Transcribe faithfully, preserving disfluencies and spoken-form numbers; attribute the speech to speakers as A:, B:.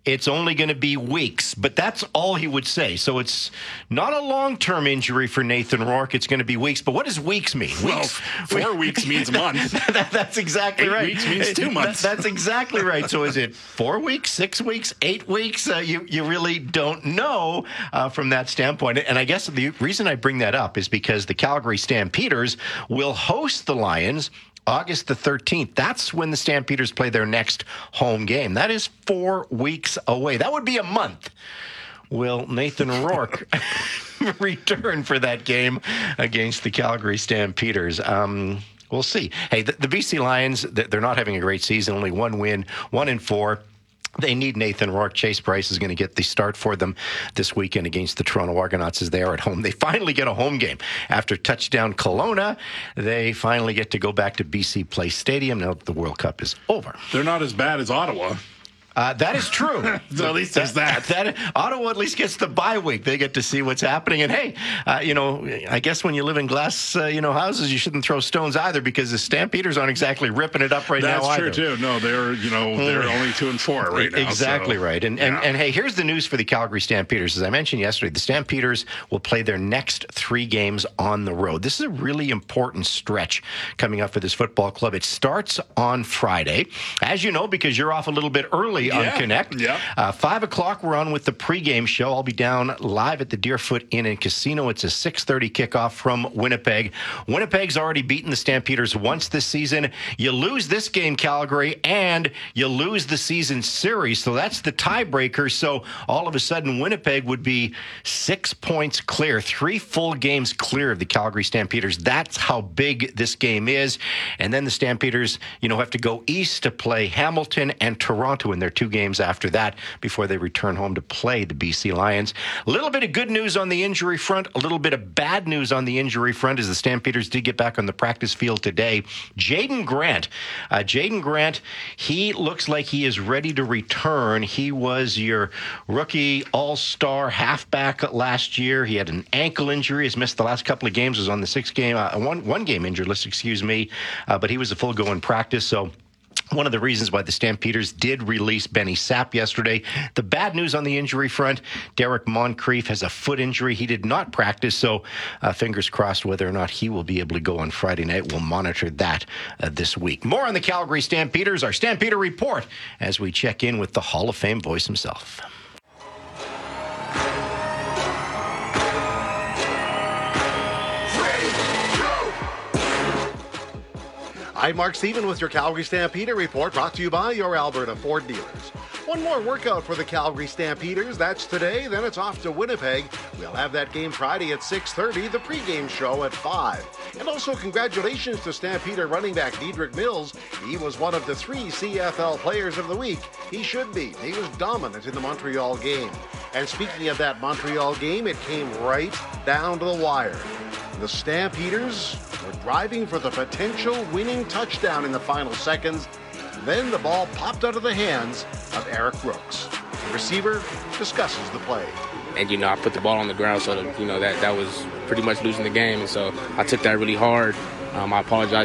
A: it's only going to be weeks, but that's all he would say. So it's not a long-term injury for Nathan Rourke. It's going to be weeks. But what does weeks mean?
B: Well,
A: Weeks.
B: four weeks means a month.
A: that, that's exactly
B: Eight
A: right.
B: weeks means two months.
A: That, that's exactly right. So is it four weeks, six weeks, eight weeks? Uh, you, you really don't know uh, from that standpoint. And I guess the reason I bring that up is because the Calgary Stampeders will host the Lions August the thirteenth. That's when the Stampeders play their next home game. That is four weeks away. That would be a month. Will Nathan Rourke return for that game against the Calgary Stampeders? Um, we'll see. Hey, the, the B C Lions, they're not having a great season. Only one win, one in four. They need Nathan Rourke. Chase Price is going to get the start for them this weekend against the Toronto Argonauts as they are at home. They finally get a home game. After touchdown Kelowna, they finally get to go back to B C Place Stadium now that the World Cup is over.
B: They're not as bad as Ottawa.
A: Uh, that is true.
B: So at least there's that.
A: that. that. Ottawa at least gets the bye week. They get to see what's happening. And, hey, uh, you know, I guess when you live in glass, uh, you know, houses, you shouldn't throw stones either because the Stampeders aren't exactly ripping it up right
B: That's
A: now either.
B: That's true, too. No, they're, you know, they're only two and four right now.
A: Exactly
B: so,
A: right. And, and,
B: yeah.
A: and, hey, here's the news for the Calgary Stampeders. As I mentioned yesterday, the Stampeders will play their next three games on the road. This is a really important stretch coming up for this football club. It starts on Friday, as you know, because you're off a little bit early
B: yeah.
A: on Connect.
B: Yeah.
A: Uh, five o'clock, we're on with the pregame show. I'll be down live at the Deerfoot Inn and Casino. It's a six thirty kickoff from Winnipeg. Winnipeg's already beaten the Stampeders once this season. You lose this game, Calgary, and you lose the season series. So that's the tiebreaker. So all of a sudden, Winnipeg would be six points clear, three full games clear of the Calgary Stampeders. That's how big this game is. And then the Stampeders, you know, have to go east to play Hamilton and Toronto in their two games after that before they return home to play the B C Lions. A little bit of good news on the injury front, a little bit of bad news on the injury front as the Stampeders did get back on the practice field today. Jaden Grant, uh, Jaden Grant, he looks like he is ready to return. He was your rookie all-star halfback last year. He had an ankle injury. He's missed the last couple of games. Was on the six-game, uh, one, one-game injured list, excuse me, uh, but he was a full-go in practice, so one of the reasons why the Stampeders did release Benny Sapp yesterday. The bad news on the injury front, Derek Moncrief has a foot injury. He did not practice, so uh, fingers crossed whether or not he will be able to go on Friday night. We'll monitor that uh, this week. More on the Calgary Stampeders, our Stampeder Report, as we check in with the Hall of Fame voice himself.
C: I'm Mark Stephen with your Calgary Stampeder Report, brought to you by your Alberta Ford dealers. One more workout for the Calgary Stampeders. That's today. Then it's off to Winnipeg. We'll have that game Friday at six thirty, the pregame show at five. And also congratulations to Stampeder running back Dedrick Mills. He was one of the three C F L Players of the Week. He should be. He was dominant in the Montreal game. And speaking of that Montreal game, it came right down to the wire. The Stampeders were driving for the potential winning touchdown in the final seconds. Then the ball popped out of the hands of Eric Brooks. The receiver discusses the play.
D: And, you know, I put the ball on the ground, so, that, you know, that, that was pretty much losing the game. And so I took that really hard. Um, I apologize